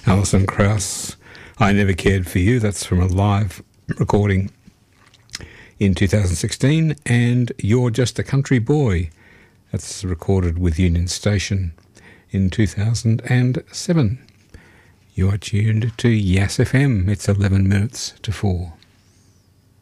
Alison Krauss, I Never Cared for You. That's from a live recording in 2016. And You're Just a Country Boy. That's recorded with Union Station in 2007. You are tuned to Yass FM. It's 11 minutes to 4.